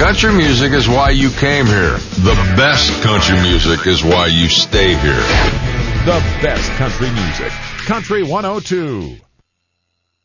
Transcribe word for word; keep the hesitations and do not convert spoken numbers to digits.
Country music is why you came here. The best country music is why you stay here. The best country music. Country one oh two.